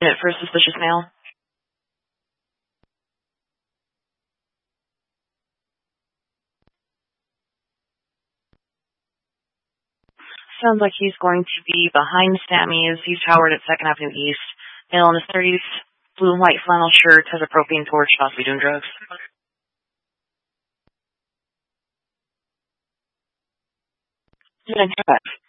Unit for a suspicious male. Sounds like he's going to be behind Sammy's. He's Howard at 2nd Avenue East. Male in his 30s, blue and white flannel shirt, has a propane torch, possibly doing drugs. Unit 5.